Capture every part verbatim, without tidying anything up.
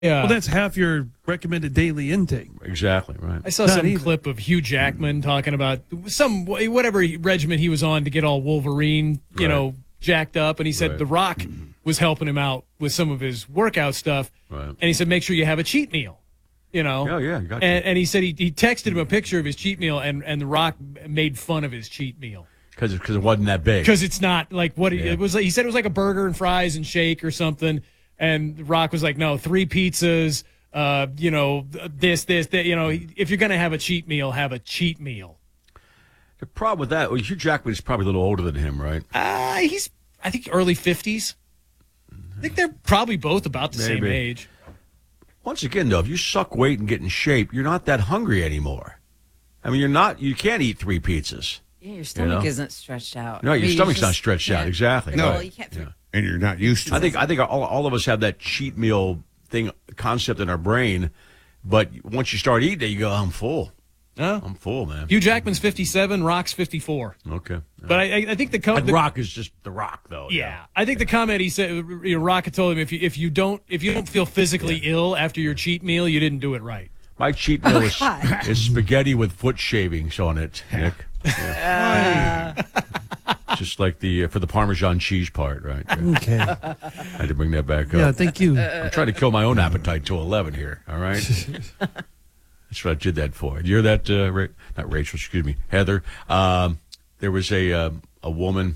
Yeah. Well, that's half your recommended daily intake. Exactly, right. I saw Not some even. clip of Hugh Jackman talking about some whatever regimen he was on to get all Wolverine, you Right. know, jacked up, and he said Right. The Rock was helping him out with some of his workout stuff, Right. and he said make sure you have a cheat meal, you know. Oh, yeah, gotcha. And, and he said he, he texted him a picture of his cheat meal, and, and The Rock made fun of his cheat meal. Because it, 'cause it wasn't that big. Because it's not like what Yeah. it was. He said it was like a burger and fries and shake or something. And The Rock was like, no, three pizzas, uh, you know, this, this, that. You know, if you're going to have a cheat meal, have a cheat meal. The problem with that, well, Hugh Jackman is probably a little older than him, right? Uh, he's, I think, early fifties. I think they're probably both about the same Maybe. age. Once again, though, if you suck weight and get in shape, you're not that hungry anymore. I mean, you're not, you can't eat three pizzas. Yeah, your stomach know? isn't stretched out. No, I your mean, you stomach's just not stretched out. can't- Exactly. No, Right. you can't. Yeah. And you're not used to I it. think I think all, all of us have that cheat meal thing concept in our brain, but once you start eating it, you go, I'm full. Huh? I'm full, man. Hugh Jackman's fifty-seven, Rock's fifty-four. Okay. But I, I- I think the, co- And the Rock is just the Rock, though. Yeah, I think the comment he said, you know, Rock had told him if you if you don't if you don't feel physically ill after your cheat meal, you didn't do it right. My cheat meal is, God. is spaghetti with foot shavings on it, Nick. Yeah. Just like the uh, for the Parmesan cheese part, right? I Okay. had to bring that back up. Yeah, thank you. I'm trying to kill my own appetite till eleven here. All right. That's what I did that for. Did you hear that? Uh, Ra- not Rachel, excuse me, Heather. Um, there was a uh, a woman,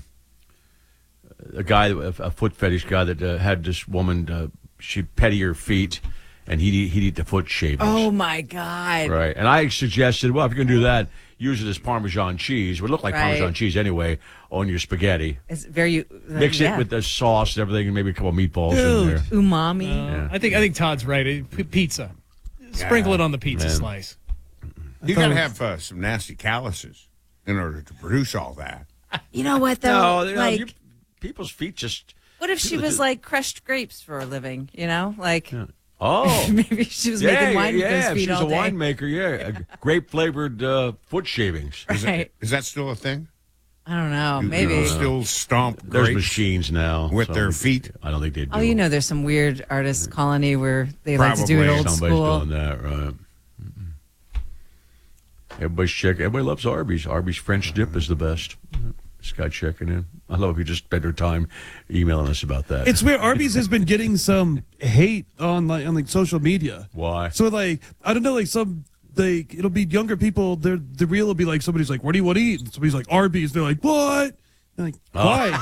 a guy, a, a foot fetish guy that uh, had this woman. Uh, she'd petty her feet, and he'd eat, he'd eat the foot shavings. Oh my God! Right. And I suggested, well, if you're going to do that, use it as Parmesan cheese. It would look like Right. Parmesan cheese anyway on your spaghetti. It's very uh, Mix yeah. it with the sauce and everything, and maybe a couple meatballs in Dude. there. umami. Yeah. I think I think Todd's right. Uh, p- Pizza, sprinkle it on the pizza man. slice. You got to have uh, some nasty calluses in order to produce all that. You know what though? No, you know, like, you, people's feet just. what if she was like crushed grapes for a living? You know, like Oh. maybe she was yeah, making wine yeah, with those if feet she's all a day. winemaker, yeah. Grape flavored uh, foot shavings. Is, Right. that, is that still a thing? I don't know. You- Maybe. you still stomp There's grapes? machines now. with so their feet? I don't think they do. Oh, you know, there's some weird artist colony where they like to do it Probably. old Somebody's school. doing that, right? Mm-mm. Everybody's checking. Everybody loves Arby's. Arby's French dip is the best. This guy checking in. I love if you just spend your time emailing us about that. It's weird. Arby's has been getting some hate on like on like social media. Why? So like I don't know, like some like it'll be younger people. They're the real will be like somebody's like, "What do you want to eat?" And somebody's like, "Arby's." They're like, "What?" They're like, why?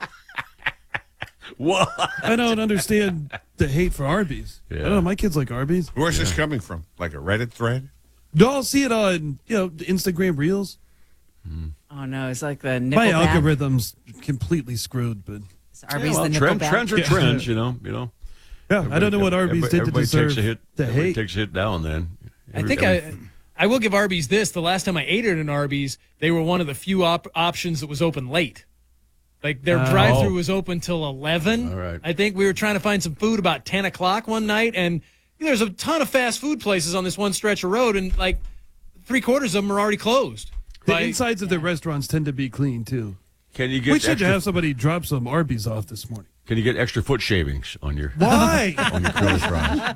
What? I don't understand the hate for Arby's. I Yeah. don't know. My kids like Arby's. Where's this coming from? Like a Reddit thread? No, I'll see it on you know the Instagram Reels. Oh no, it's like the My Nickelback. algorithm's completely screwed, but It's Arby's well, the trend, Nickelback. trends are Yeah. trends, you know. You know. yeah, I don't know what Arby's Everybody- did to everybody deserve takes a hit, the everybody hate. takes a hit now and then. I think I I will give Arby's this. The last time I ate at an Arby's, they were one of the few op- options that was open late. Like their Oh. drive-through was open till eleven. All right. I think we were trying to find some food about ten o'clock one night, and there's a ton of fast food places on this one stretch of road, and like three quarters of them are already closed. The By- insides of the restaurants tend to be clean too. Can you get We should extra, have somebody drop some Arby's off this morning. Can you get extra foot shavings on your Why? on your curly fries?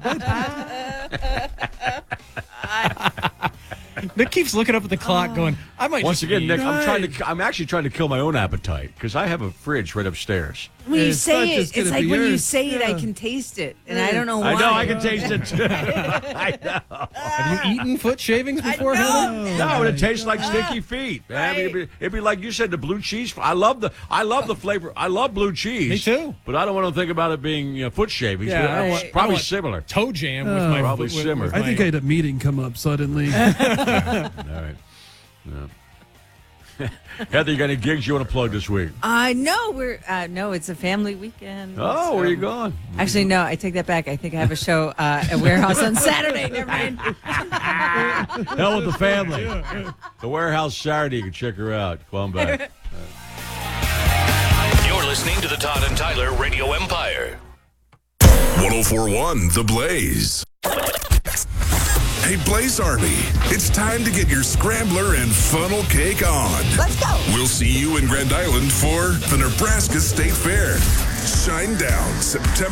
Nick keeps looking up at the clock, going, "I might." Once just again, eat." Nick, I'm trying to. I'm actually trying to kill my own appetite because I have a fridge right upstairs. When you It's not say it, just it's gonna like be when you yours. say it, I Yeah. can taste it, and I don't know why. I know I can taste it too. I know. Have you eaten foot shavings before, Heather? No, it tastes like sticky feet, man. I mean, it'd, be, it'd be like you said, the blue cheese. I love the. I love the flavor. I love blue cheese. Me too. But I don't want to think about it being you know, foot shavings. Yeah, but I it's want- I probably want- similar. Toe jam with my Probably with- with- simmer. with I my- think I had a meeting come up suddenly. All right. Yeah. Heather, you got any gigs you want to plug this week? Uh, no, we're uh, no, it's a family weekend. Oh, where So- you going? Actually, no, I take that back. I think I have a show uh, at Warehouse on Saturday. Never mind. Hell with the family. The Warehouse Saturday. You can check her out. Come on back. You're listening to the Todd and Tyler Radio Empire. one oh four point one The Blaze. Hey, Blaze Army, it's time to get your scrambler and funnel cake on. Let's go. We'll see you in Grand Island for the Nebraska State Fair. Shine down September